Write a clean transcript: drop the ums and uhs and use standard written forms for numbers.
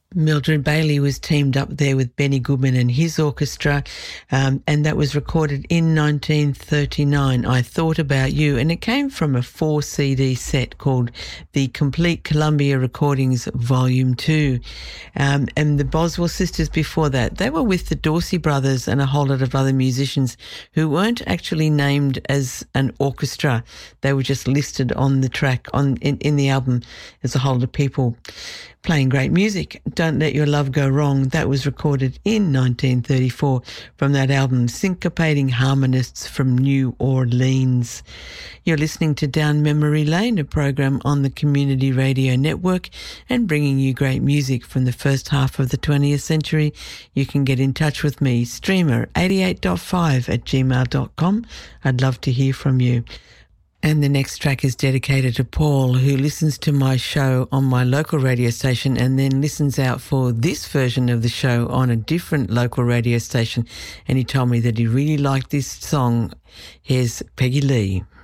Mildred Bailey was teamed up there with Benny Goodman and his orchestra, and that was recorded in 1939, I Thought About You, and it came from a 4-CD set called The Complete Columbia Recordings Volume 2. And the Boswell sisters before that, they were with the Dorsey brothers and a whole lot of other musicians who weren't actually named as an orchestra. They were just listed on the track, in the album, as a whole lot of people playing great music. Don't Let Your Love Go Wrong, that was recorded in 1934 from that album, Syncopating Harmonists from New Orleans. You're listening to Down Memory Lane, a program on the Community Radio Network and bringing you great music from the first half of the 20th century. You can get in touch with me, streamer88.5@gmail.com. I'd love to hear from you. And the next track is dedicated to Paul, who listens to my show on my local radio station and then listens out for this version of the show on a different local radio station. And he told me that he really liked this song. Here's Peggy Lee.